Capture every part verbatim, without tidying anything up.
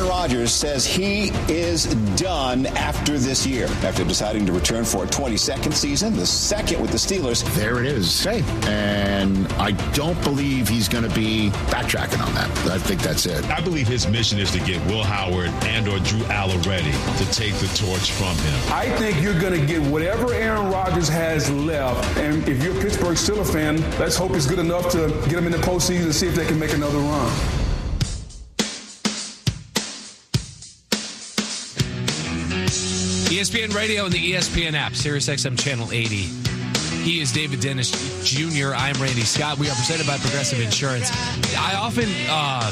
Aaron Rodgers says he is done after this year. After deciding to return for a twenty-second season, the second with the Steelers. There it is. Hey, and I don't believe he's going to be backtracking on that. I think that's it. I believe his mission is to get Will Howard and or Drew Allen ready to take the torch from him. I think you're going to get whatever Aaron Rodgers has left. And if you're a Pittsburgh Steelers fan, let's hope it's good enough to get them in the postseason and see if they can make another run. E S P N Radio and the E S P N app, Sirius X M Channel eighty. He is David Dennis Junior I'm Randy Scott. We are presented by Progressive Insurance. I often, uh,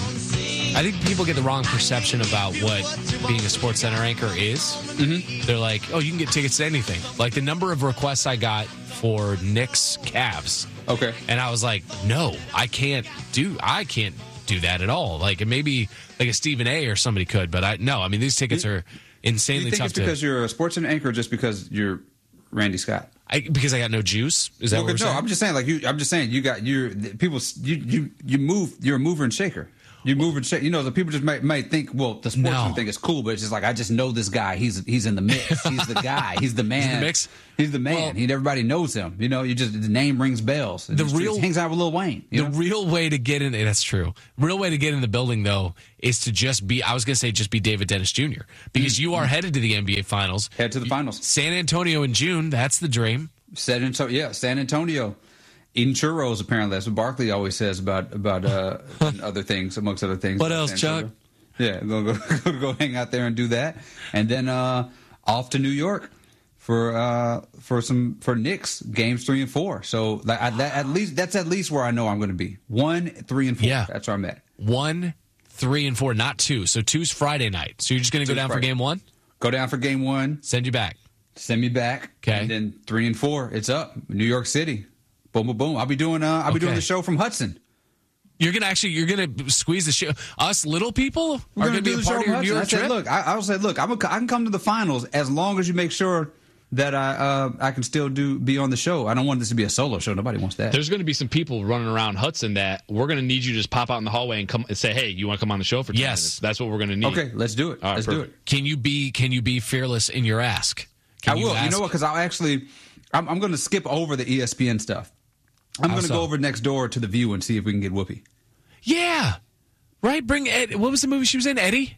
I think people get the wrong perception about what being a SportsCenter anchor is. Mm-hmm. They're like, oh, you can get tickets to anything. Like the number of requests I got for Knicks Cavs. Okay. And I was like, no, I can't do, I can't do that at all. Like, and maybe like a Stephen A or somebody could, but I, no, I mean, these tickets are insanely tough. Do you think tough it's to, because you're a SportsCenter anchor or just because you're Randy Scott? I, because I got no juice. Is that well, what we're no, saying? I'm just saying, like you. I'm just saying, you got your people. You you you move. You're a mover and shaker. You move and shake. You know, the people just might, might think, well, the sportsman No. thing is cool, but it's just like, I just know this guy. He's he's in the mix. He's the guy. He's the man. He's in the mix? He's the man. Well, he, everybody knows him. You know, you just the name rings bells. It The just, real- just hangs out with Lil Wayne. You The know? real way to get in, that's true. Real way to get in the building, though, is to just be, I was going to say just be David Dennis Junior Because you are headed to the N B A Finals. Head to the finals. San Antonio in June, that's the dream. San Antonio, yeah, San Antonio. Eating churros, apparently. That's what Barkley always says about about uh, other things, amongst other things. What else, San Chuck? Antonio. Yeah, go, go, go hang out there and do that. And then uh, off to New York for uh, for some for Knicks games three and four. So like, I, that, at least that's at least where I know I'm going to be. One, three, and four. Yeah. That's where I'm at. One, three, and four, not two. So two's Friday night. So you're just going to go Two's down Friday. for game one? Go down for game one. Send you back. Send me back. Okay. And then three and four, it's up. New York City. Boom, boom, boom. I'll be doing. Uh, I'll be doing Okay. the show from Hudson. You're gonna actually, you're gonna squeeze the show. Us little people We're are gonna gonna be do a the part show of your from New York Hudson. I said, trip. look, I, I said, look, I'm a, I can come to the finals as long as you make sure that I uh, I can still do be on the show. I don't want this to be a solo show. Nobody wants that. There's going to be some people running around Hudson that we're going to need you to just pop out in the hallway and come and say, hey, you want to come on the show for ten Yes. minutes? That's what we're going to need. Okay, let's do it. All right, let's perfect. do it. Can you be? Can you be fearless in your ask? Can I will. You, ask- know what? Because I'll actually, I'm, I'm going to skip over the E S P N stuff. I'm How going to so? go over next door to the View and see if we can get Whoopi. Yeah, right. Bring Ed. What was the movie she was in? Eddie.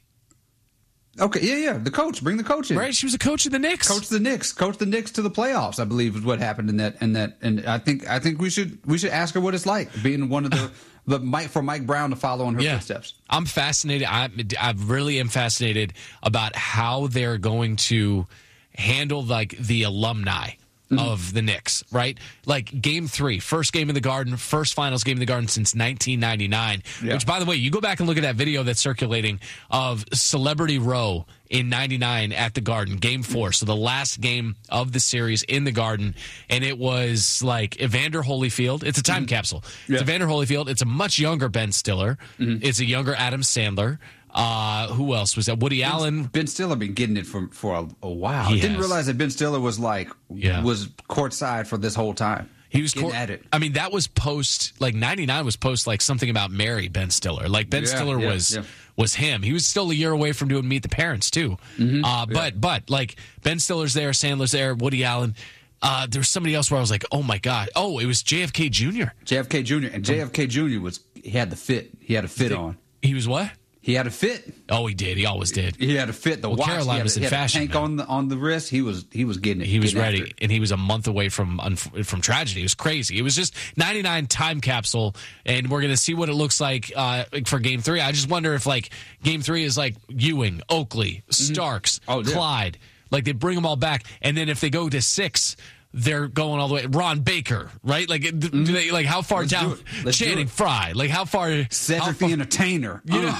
Okay, yeah, yeah. The coach, bring the coach in. Right. She was a coach of the Knicks. Coach the Knicks, coach the Knicks to the playoffs. I believe is what happened in that. And that, and I think, I think we should, we should ask her what it's like being one of the, the Mike for Mike Brown to follow in her Yeah. footsteps. I'm fascinated. I I really am fascinated about how they're going to handle like the alumni of the Knicks, right? Like game three, first game in the Garden, first finals game in the Garden since nineteen ninety-nine, Yeah. which, by the way, you go back and look at that video that's circulating of Celebrity Row in ninety-nine at the Garden, game four. So the last game of the series in the Garden. And it was like Evander Holyfield. It's a time capsule. Yeah. It's Evander Holyfield. It's a much younger Ben Stiller. It's a younger Adam Sandler. Uh, who else was that? Woody Allen. Ben Stiller been getting it for for a, a while. He I didn't has. realize that Ben Stiller was like Yeah. was courtside for this whole time. He was getting court- at it. I mean, that was post like ninety-nine was post like something about Mary Ben Stiller. Like Ben Yeah, Stiller yeah, was yeah. was him. He was still a year away from doing Meet the Parents too. Mm-hmm. Uh, but but like Ben Stiller's there, Sandler's there, Woody Allen. Uh, there was somebody else where I was like, oh my god, oh it was J F K Junior J F K Junior and J F K Junior was he had the fit. He had a fit on. He was what? He had a fit. Oh, he did. He always did. He had a fit. The Well, watch. Caroline he had was a, in he had a fashion, tank man. on the on the wrist. He was he was getting it. He was getting after ready, it. and he was a month away from unf- from tragedy. It was crazy. It was just ninety-nine time capsule, and we're gonna see what it looks like uh, for Game Three. I just wonder if like Game Three is like Ewing, Oakley, Starks, Oh, yeah. Clyde, like they bring them all back, and then if they go to six. They're going all the way. Ron Baker, right? Like, do they, like how far Let's do down? it. Let's do Channing it. Frye, like how far? how Cedric far the Entertainer. You know?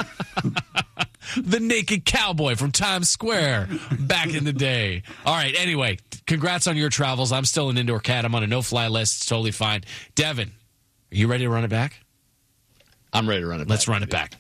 Uh. the naked cowboy from Times Square back in the day. All right, anyway, congrats on your travels. I'm still an indoor cat. I'm on a no-fly list. It's totally fine. Devin, are you ready to run it back? I'm ready to run it back. Let's run it back.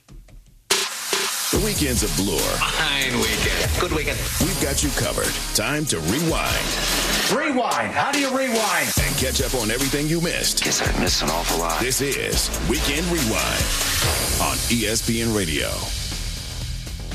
The weekend's a blur. Fine weekend. Good weekend. We've got you covered. Time to rewind Rewind. How do you rewind? and catch up on everything you missed. Guess I missed an awful lot. This is Weekend Rewind on E S P N Radio.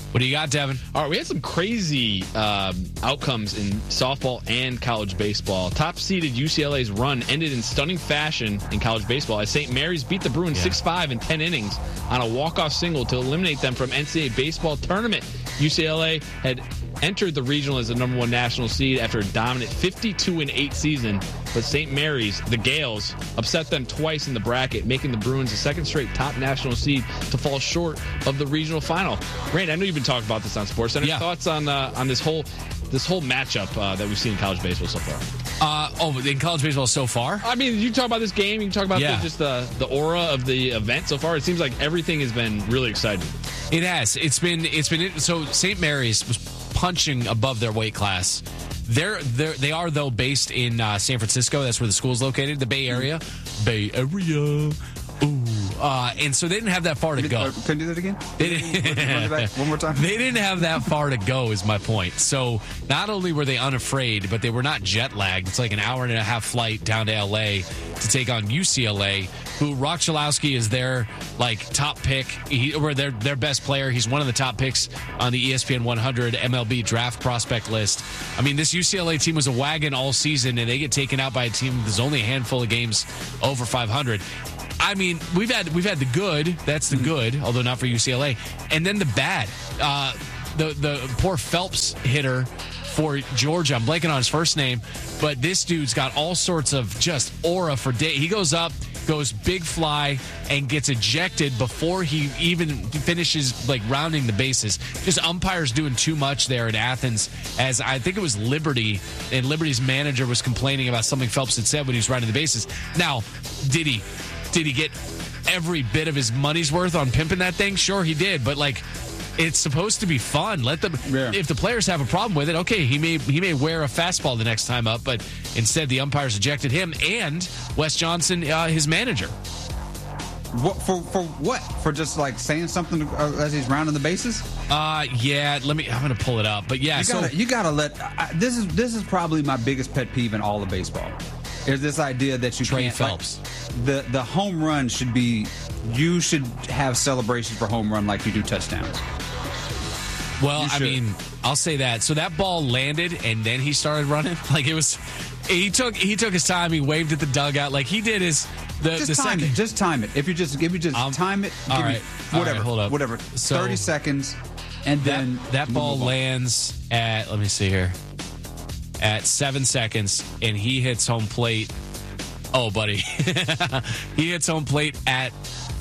What do you got, Devin? All right, we had some crazy um, outcomes in softball and college baseball. Top-seeded U C L A's run ended in stunning fashion in college baseball as Saint Mary's beat the Bruins six five in ten innings on a walk-off single to eliminate them from N C double A baseball tournament. U C L A had entered the regional as the number one national seed after a dominant fifty-two and eight season, but Saint Mary's, the Gales, upset them twice in the bracket, making the Bruins the second straight top national seed to fall short of the regional final. Rand, I know you've been talking about this on SportsCenter. Yeah. Thoughts on uh, on this whole this whole matchup uh, that we've seen in college baseball so far? Uh, oh, in college baseball so far? I mean, you talk about this game, you can talk about Yeah. the, just the, the aura of the event so far. It seems like everything has been really exciting. It has. It's been. It's been. So Saint Mary's was punching above their weight class. They're, they're they are though based in uh, San Francisco. That's where the school's located. The Bay Area. Bay Area. Ooh. Uh, and so they didn't have that far to go. Can you do that again? They didn't, back one more time. They didn't have that far to go, is my point. So not only were they unafraid, but they were not jet lagged. It's like an hour and a half flight down to L A to take on U C L A, who Rock Chalowski is their like top pick, he, or their their best player. He's one of the top picks on the E S P N one hundred M L B draft prospect list. I mean, this U C L A team was a wagon all season, and they get taken out by a team that's only a handful of games over five hundred. I mean, we've had we've had the good. That's the good, although not for U C L A, and then the bad. Uh, the the poor Phelps hitter for Georgia. I'm blanking on his first name, but this dude's got all sorts of just aura for day. He goes up, goes big fly, and gets ejected before he even finishes like rounding the bases. Just umpires doing too much there in Athens. As I think it was Liberty, and Liberty's manager was complaining about something Phelps had said when he was rounding the bases. Now, did he? Did he get every bit of his money's worth on pimping that thing? Sure, he did. But like, it's supposed to be fun. Let them. Yeah. If the players have a problem with it, okay, he may he may wear a fastball the next time up. But instead, the umpires ejected him and Wes Johnson, uh, his manager. What for? For what? For just like saying something uh, as he's rounding the bases? Uh, yeah. Let me. I'm gonna pull it up. But yeah, you so gotta, you gotta let. I, this is this is probably my biggest pet peeve in all of baseball. Is this idea that you Trey can't Phelps. Like, the the home run should be, you should have celebrations for home run like you do touchdowns. Well, I mean, I'll say that. So that ball landed, and then he started running. Like it was, he took he took his time. He waved at the dugout, like he did his the just the time second. It. Just time it. If you just give me just um, time it. Give all right, me whatever. All right, hold up. Whatever. So thirty seconds, and that, then that ball lands at. Let me see here. At seven seconds, and he hits home plate. Oh, buddy. He hits home plate at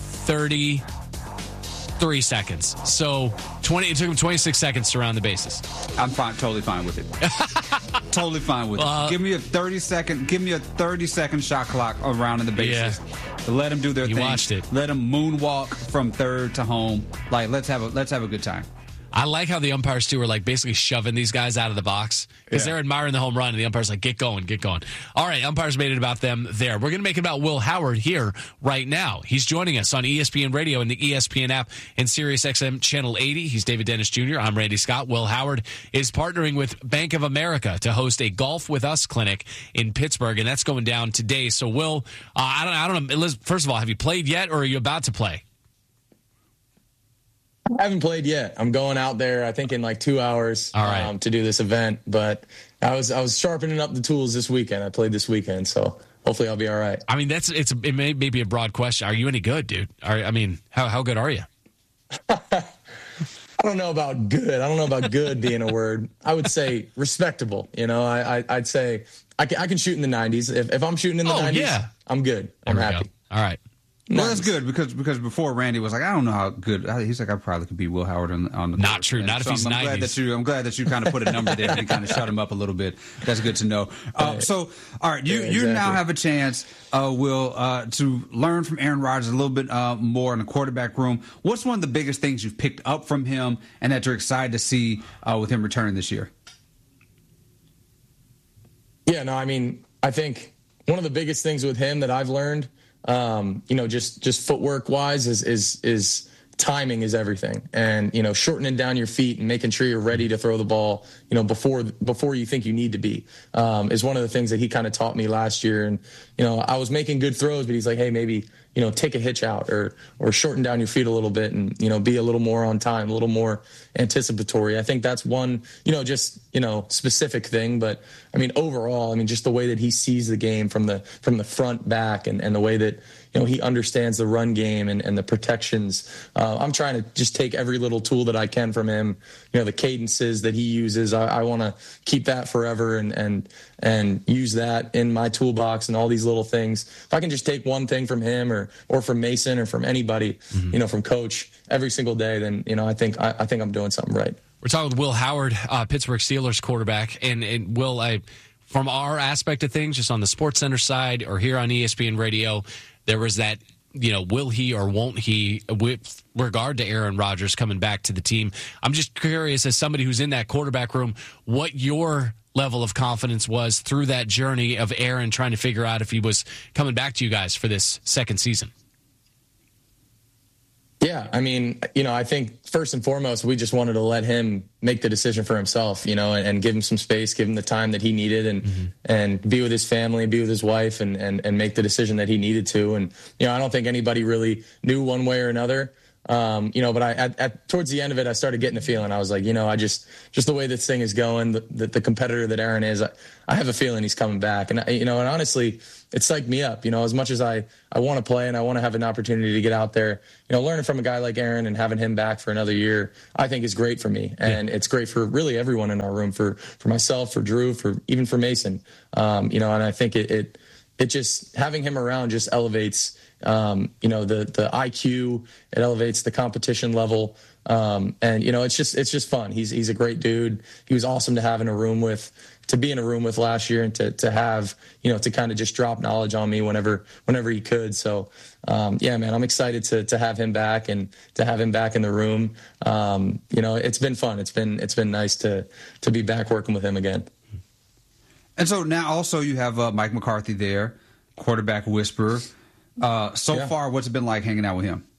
thirty-three seconds. So twenty. It took him twenty-six seconds to round the bases. I'm fine. Totally fine with it. Totally fine with uh, it. Give me a thirty second. Give me a thirty second shot clock around in the bases. Yeah. Let them do their you thing. You watched it. Let them moonwalk from third to home. Like let's have a let's have a good time. I like how the umpires, too, are like basically shoving these guys out of the box because yeah. they're admiring the home run, and the umpire's like, get going, get going. All right, umpires made it about them there. We're going to make it about Will Howard here right now. He's joining us on E S P N Radio and the E S P N app and Sirius X M Channel eighty. He's David Dennis Junior I'm Randy Scott. Will Howard is partnering with Bank of America to host a Golf With Us clinic in Pittsburgh, and that's going down today. So, Will, uh, I don't, I don't know. First of all, have you played yet, or are you about to play? I haven't played yet. I'm going out there, I think, in like two hours all right. um, to do this event. But I was I was sharpening up the tools this weekend. I played this weekend, so hopefully I'll be all right. I mean, that's it's it may, may be a broad question. Are you any good, dude? Are, I mean, how how good are you? I don't know about good. I don't know about good being a word. I would say respectable. You know, I, I I'd say I can, I can shoot in the nineties. If if I'm shooting in the oh, nineties, yeah. I'm good. I'm happy. Go. All right. Well, nice. That's good because because before Randy was like, I don't know how good. He's like, I probably could be Will Howard on, on the not court. true. Not so if he's I'm, nineties. I'm glad that you. I'm glad that you kind of put a number there and kind of shut him up a little bit. That's good to know. Uh, right. So, all right, you yeah, exactly. you now have a chance, uh, Will, uh, to learn from Aaron Rodgers a little bit uh, more in the quarterback room. What's one of the biggest things you've picked up from him, and that you're excited to see uh, with him returning this year? Yeah, no, I mean, I think one of the biggest things with him that I've learned. Um, you know, just just footwork wise is is is timing is everything, and you know, shortening down your feet and making sure you're ready to throw the ball, you know, before before you think you need to be, um, is one of the things that he kind of taught me last year. And you know, I was making good throws, but he's like, hey, maybe you know, take a hitch out or or shorten down your feet a little bit and, you know, be a little more on time, a little more anticipatory. I think that's one, you know, just, you know, specific thing. But I mean, overall, I mean, just the way that he sees the game from the from the front back and, and the way that, you know, he understands the run game and, and the protections. Uh, I'm trying to just take every little tool that I can from him. You know, the cadences that he uses, I, I want to keep that forever and, and, and use that in my toolbox and all these little things. If I can just take one thing from him or, or from Mason or from anybody, mm-hmm. you know, from coach every single day, then, you know, I think, I, I think I'm doing something right. We're talking with Will Howard, uh, Pittsburgh Steelers quarterback. And, and Will, I, from our aspect of things, just on the Sports Center side or here on E S P N Radio, there was that, you know, will he or won't he with regard to Aaron Rodgers coming back to the team. I'm just curious, as somebody who's in that quarterback room, what your level of confidence was through that journey of Aaron trying to figure out if he was coming back to you guys for this second season. Yeah, I mean, you know, I think first and foremost, we just wanted to let him make the decision for himself, you know, and, and give him some space, give him the time that he needed and mm-hmm. and be with his family, be with his wife and, and, and make the decision that he needed to. And, you know, I don't think anybody really knew one way or another. Um, you know, but I, at, at, towards the end of it, I started getting the feeling. I was like, you know, I just, just the way this thing is going, the, the, the competitor that Aaron is, I, I have a feeling he's coming back. And, you know, and honestly, it psyched me up, you know, as much as I, I want to play and I want to have an opportunity to get out there, you know, learning from a guy like Aaron and having him back for another year, I think is great for me. And yeah. it's great for really everyone in our room, for, for myself, for Drew, for even for Mason. Um, you know, and I think it, it, it just, having him around just elevates, um, you know, the, the I Q, it elevates the competition level. Um, and, you know, it's just, it's just fun. He's, he's a great dude. He was awesome to have in a room with, to be in a room with last year and to, to have, you know, to kind of just drop knowledge on me whenever, whenever he could. So, um, yeah, man, I'm excited to, to have him back and to have him back in the room. Um, you know, it's been fun. It's been, it's been nice to, to be back working with him again. And so now also you have uh, Mike McCarthy there, quarterback whisperer. Uh, so yeah. far, what's it been like hanging out with him?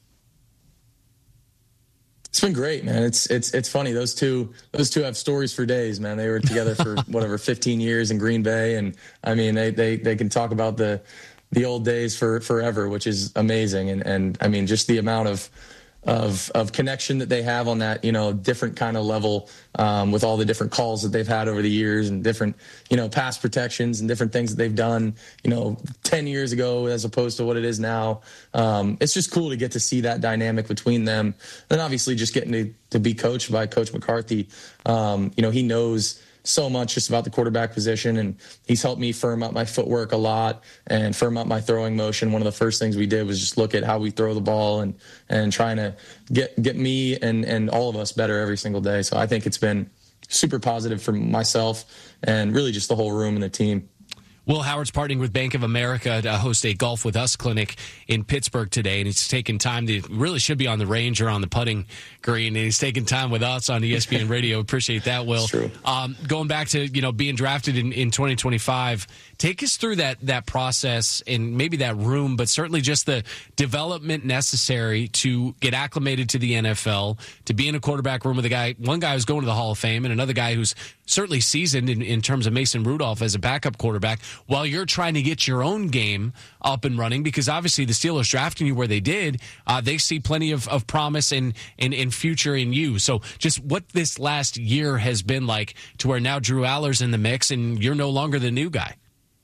It's been great, man. It's it's it's funny. Those two those two have stories for days, man. They were together for whatever fifteen years in Green Bay, and I mean they they they can talk about the the old days for forever, which is amazing. And and I mean just the amount of of of connection that they have on that, you know, different kind of level, um, with all the different calls that they've had over the years and different, you know, pass protections and different things that they've done, you know, ten years ago as opposed to what it is now. Um, it's just cool to get to see that dynamic between them. And obviously just getting to, to be coached by Coach McCarthy. Um, you know, he knows so much just about the quarterback position, and he's helped me firm up my footwork a lot and firm up my throwing motion. One of the first things we did was just look at how we throw the ball and and trying to get get me and and all of us better every single day. So I think it's been super positive for myself and really just the whole room and the team. Will Howard's partnering with Bank of America to host a Golf With Us clinic in Pittsburgh today, and he's taking time to really should be on the range or on the putting green, and he's taking time with us on E S P N Radio. Appreciate that, Will. That's true. Um, going back to, you know, being drafted in, in twenty twenty-five, take us through that that process and maybe that room, but certainly just the development necessary to get acclimated to the N F L, to be in a quarterback room with a guy, one guy who's going to the Hall of Fame and another guy who's certainly seasoned in, in terms of Mason Rudolph as a backup quarterback, while you're trying to get your own game up and running, because obviously the Steelers drafting you where they did, uh, they see plenty of, of promise and, and, and future in you. So just what this last year has been like to where now Drew Aller's in the mix and you're no longer the new guy.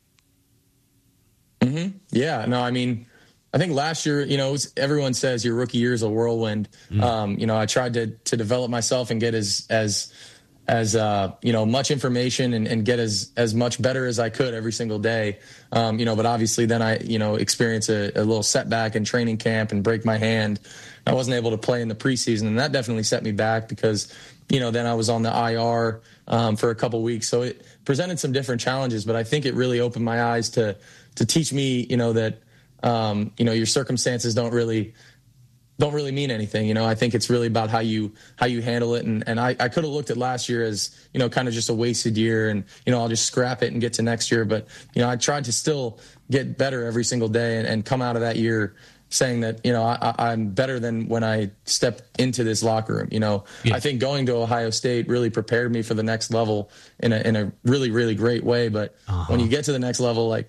Mm-hmm. Yeah, no, I mean, I think last year, you know, everyone says your rookie year is a whirlwind. Mm. Um, you know, I tried to to develop myself and get as as as uh, you know, much information and, and get as as much better as I could every single day. Um, you know, but obviously then I, you know, experience a, a little setback in training camp and break my hand. I wasn't able to play in the preseason, and that definitely set me back because, you know, then I was on the I R um, for a couple weeks. So it presented some different challenges, but I think it really opened my eyes to to teach me, you know, that, um, you know, your circumstances don't really don't really mean anything. You know, I think it's really about how you how you handle it. And, and I, I could have looked at last year as, you know, kind of just a wasted year and, you know, I'll just scrap it and get to next year. But, you know, I tried to still get better every single day and, and come out of that year saying that, you know, I, I'm better than when I stepped into this locker room. You know, yeah. I think going to Ohio State really prepared me for the next level in a in a really, really great way. But uh-huh. when you get to the next level, like,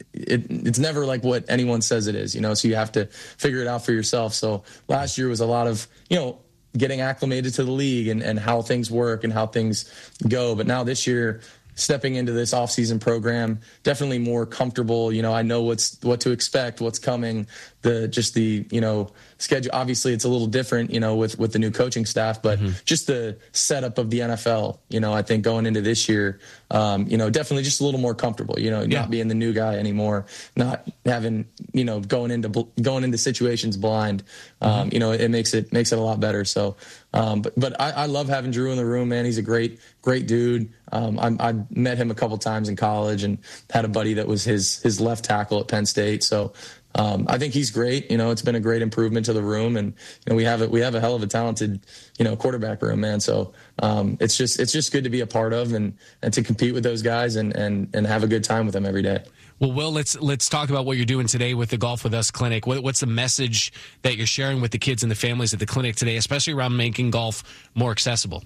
it, it's never like what anyone says it is, you know, so you have to figure it out for yourself. So last year was a lot of, you know, getting acclimated to the league and, and how things work and how things go. But now this year, stepping into this offseason program, definitely more comfortable. You know, I know what's what to expect, what's coming, the just the, you know, schedule. Obviously, it's a little different, you know, with, with the new coaching staff, but mm-hmm. just the setup of the N F L, you know, I think going into this year, um, you know, definitely just a little more comfortable, you know, yeah. not being the new guy anymore, not having, you know, going into going into situations blind. Um, mm-hmm. You know, it makes it makes it a lot better. So, um, but but I, I love having Drew in the room, man. He's a great great dude. Um, I, I met him a couple times in college and had a buddy that was his his left tackle at Penn State. So. Um, I think he's great. You know, it's been a great improvement to the room, and you know we have a, we have a hell of a talented, you know, quarterback room, man. So um, it's just it's just good to be a part of and, and to compete with those guys and, and and have a good time with them every day. Well, Will, let's let's talk about what you're doing today with the Golf With Us clinic. What, what's the message that you're sharing with the kids and the families at the clinic today, especially around making golf more accessible?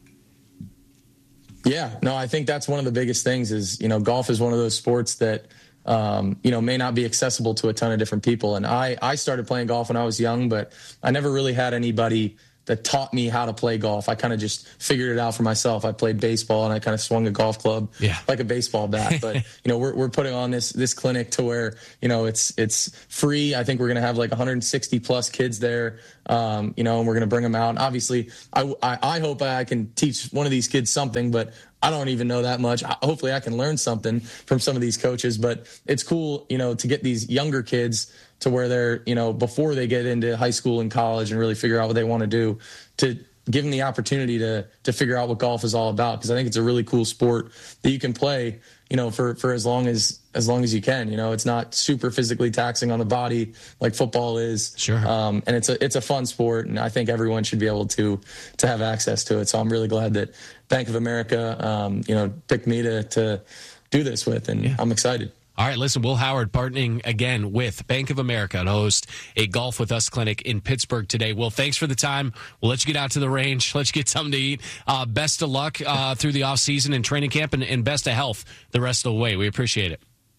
Yeah, no, I think that's one of the biggest things. Is you know, golf is one of those sports that. Um, you know, may not be accessible to a ton of different people. And I, I started playing golf when I was young, but I never really had anybody that taught me how to play golf. I kind of just figured it out for myself. I played baseball and I kind of swung a golf club yeah. like a baseball bat. But, you know, we're we're putting on this this clinic to where, you know, it's it's free. I think we're going to have like one hundred sixty plus kids there, um, you know, and we're going to bring them out. And obviously, I, I, I hope I can teach one of these kids something, but I don't even know that much. Hopefully I can learn something from some of these coaches, but it's cool, you know, to get these younger kids to where they're, you know, before they get into high school and college and really figure out what they want to do, to give them the opportunity to to figure out what golf is all about. Because I think it's a really cool sport that you can play, you know, for, for as long as as long as you can. You know, it's not super physically taxing on the body like football is. Sure. Um, and it's a it's a fun sport, and I think everyone should be able to to have access to it. So I'm really glad that Bank of America, um, you know, picked me to to do this with, and yeah. I'm excited. All right, listen, Will Howard partnering again with Bank of America to host a Golf With Us clinic in Pittsburgh today. Will, thanks for the time. We'll let you get out to the range, let you get something to eat. Uh, best of luck uh, through the offseason and training camp, and, and best of health the rest of the way. We appreciate it.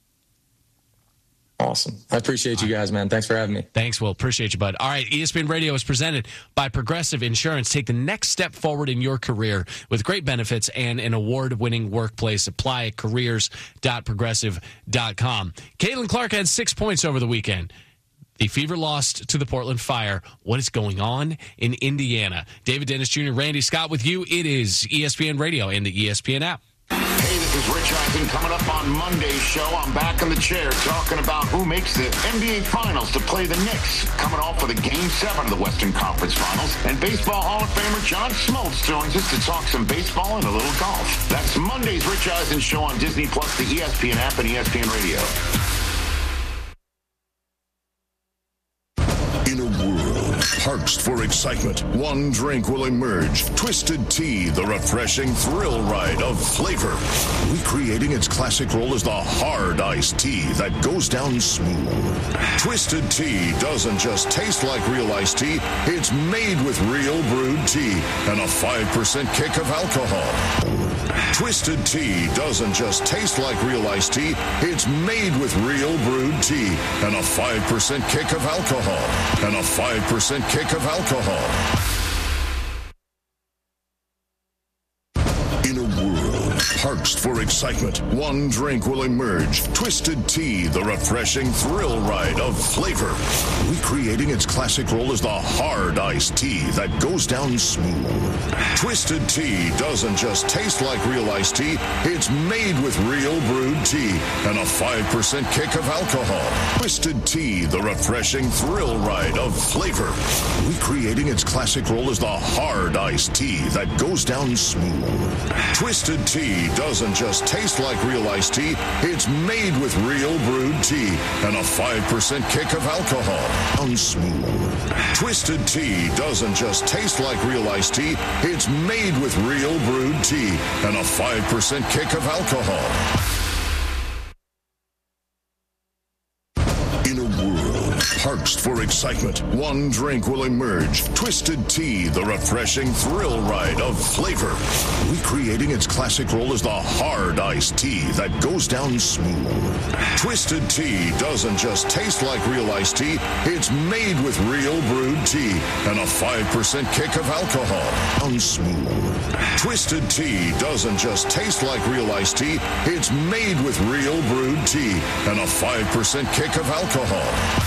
Awesome. I appreciate you guys, man. Thanks for having me. Thanks, Will. Appreciate you, bud. All right, E S P N Radio is presented by Progressive Insurance. Take the next step forward in your career with great benefits and an award-winning workplace. Apply at careers dot progressive dot com. Caitlin Clark had six points over the weekend. The Fever lost to the Portland Fire. What is going on in Indiana? David Dennis Junior, Randy Scott with you. It is E S P N Radio and the E S P N app. Hey, this is Rich Eisen. Coming up on Monday's show, I'm back in the chair talking about who makes the N B A Finals to play the Knicks. Coming off for the Game seven of the Western Conference Finals. And Baseball Hall of Famer John Smoltz joins us to talk some baseball and a little golf. That's Monday's Rich Eisen show on Disney Plus, the E S P N app, and E S P N Radio. In a world parched for excitement, one drink will emerge. Twisted Tea, the refreshing thrill ride of flavor. Recreating its classic role as the hard iced tea that goes down smooth. Twisted Tea doesn't just taste like real iced tea, it's made with real brewed tea and a five percent kick of alcohol. Twisted Tea doesn't just taste like real iced tea, it's made with real brewed tea and a five percent kick of alcohol. And a five percent kick of alcohol. In a world parched for excitement, one drink will emerge. Twisted Tea, the refreshing thrill ride of flavor. Recreating its classic role as the hard iced tea that goes down smooth. Twisted Tea doesn't just taste like real iced tea, it's made with real brewed tea and a five percent kick of alcohol. Twisted Tea, the refreshing thrill ride of flavor. Recreating its classic role as the hard iced tea that goes down smooth. Twisted Tea doesn't just taste like real iced tea, it's made with real brewed tea and a five percent kick of alcohol. Unsmooth. Twisted Tea doesn't just taste like real iced tea, it's made with real brewed tea and a five percent kick of alcohol. In a world parched parched for excitement. One drink will emerge. Twisted Tea, the refreshing thrill ride of flavor. Recreating its classic role as the hard iced tea that goes down smooth. Twisted Tea doesn't just taste like real iced tea, it's made with real brewed tea and a five percent kick of alcohol. On smooth. Twisted Tea doesn't just taste like real iced tea, it's made with real brewed tea and a five percent kick of alcohol.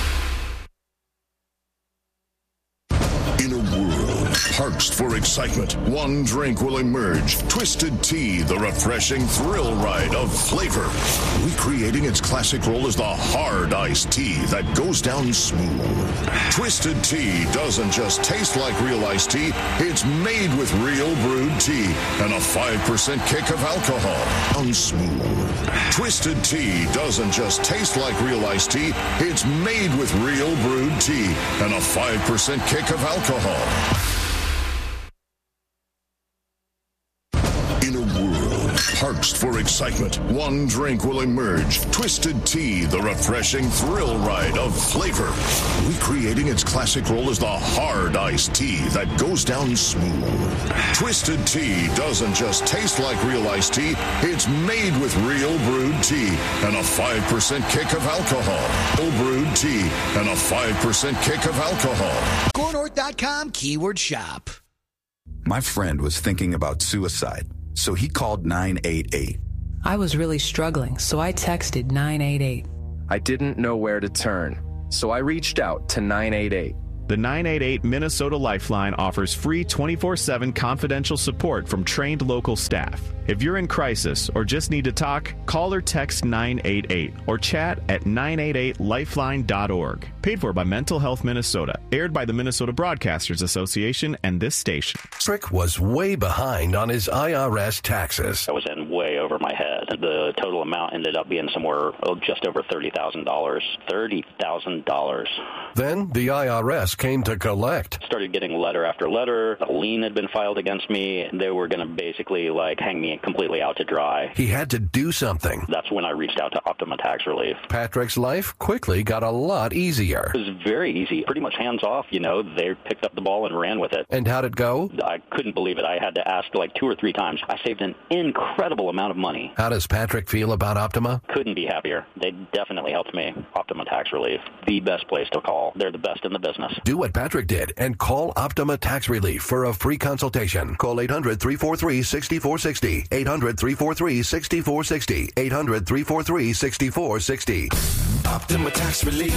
In a world parched for excitement, one drink will emerge. Twisted Tea, the refreshing thrill ride of flavor. Recreating its classic role as the hard iced tea that goes down smooth. Twisted Tea doesn't just taste like real iced tea, it's made with real brewed tea and a five percent kick of alcohol. On smooth. Twisted Tea doesn't just taste like real iced tea, it's made with real brewed tea and a five percent kick of alcohol. In a world parched for excitement, one drink will emerge. Twisted Tea, the refreshing thrill ride of flavor. Recreating its classic role as the hard iced tea that goes down smooth. Twisted Tea doesn't just taste like real iced tea, it's made with real brewed tea and a five percent kick of alcohol. Real brewed tea and a five percent kick of alcohol. Core North dot com, keyword shop. My friend was thinking about suicide, so he called nine eight eight. I was really struggling, so I texted nine eight eight. I didn't know where to turn, so I reached out to nine eight eight. The nine eight eight Minnesota Lifeline offers free twenty-four seven confidential support from trained local staff. If you're in crisis or just need to talk, call or text nine eight eight or chat at nine eight eight lifeline dot org. Paid for by Mental Health Minnesota. Aired by the Minnesota Broadcasters Association and this station. Patrick was way behind on his I R S taxes. I was in way over my head. The total amount ended up being somewhere oh, just over thirty thousand dollars. thirty thousand dollars. Then the I R S came to collect. Started getting letter after letter. A lien had been filed against me. They were going to basically like hang me completely out to dry. He had to do something. That's when I reached out to Optima Tax Relief. Patrick's life quickly got a lot easier. It was very easy, pretty much hands off. You know, they picked up the ball and ran with it. And how'd it go? I couldn't believe it. I had to ask like two or three times. I saved an incredible amount of money. How does Patrick feel about Optima? Couldn't be happier. They definitely helped me. Optima Tax Relief, the best place to call. They're the best in the business. Do what Patrick did and call Optima Tax Relief for a free consultation. Call eight hundred, three four three, six four six zero. eight hundred, three four three, six four six zero. eight hundred, three four three, six four six zero. Optima Tax Relief.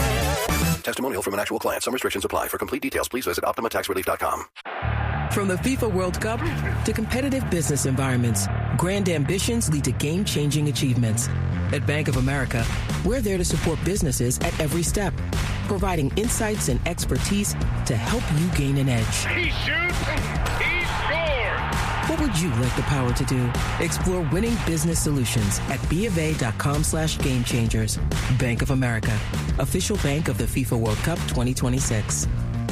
Testimonial from an actual client. Some restrictions apply. For complete details, please visit optima tax relief dot com. From the FIFA World Cup to competitive business environments, grand ambitions lead to game-changing achievements. At Bank of America, we're there to support businesses at every step, providing insights and expertise to help you gain an edge. He shoots, he scores! What would you like the power to do? Explore winning business solutions at bofa.com slash game changers. Bank of America, official bank of the FIFA World Cup twenty twenty-six.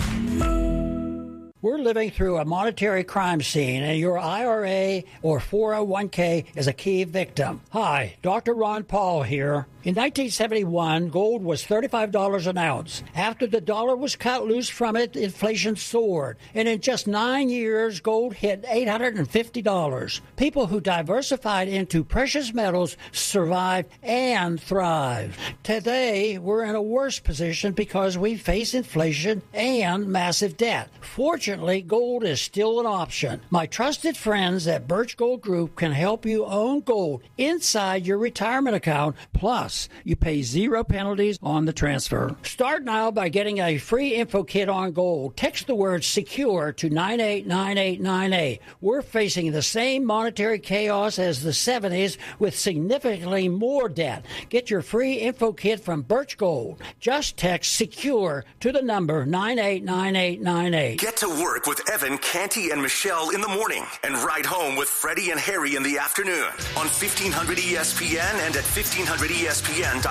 We're living through a monetary crime scene, and your I R A or four oh one k is a key victim. Hi, Doctor Ron Paul here. In nineteen seventy-one, gold was thirty-five dollars an ounce. After the dollar was cut loose from it, inflation soared. And in just nine years, gold hit eight hundred fifty dollars. People who diversified into precious metals survived and thrived. Today, we're in a worse position because we face inflation and massive debt. Fortunately, gold is still an option. My trusted friends at Birch Gold Group can help you own gold inside your retirement account. Plus, you pay zero penalties on the transfer. Start now by getting a free info kit on gold. Text the word SECURE to nine eight nine eight nine eight. We're facing the same monetary chaos as the seventies with significantly more debt. Get your free info kit from Birch Gold. Just text SECURE to the number nine eight nine eight nine eight. Get to work with Evan, Canty, and Michelle in the morning and ride home with Freddie and Harry in the afternoon on fifteen hundred E S P N and at fifteen hundred E S P N.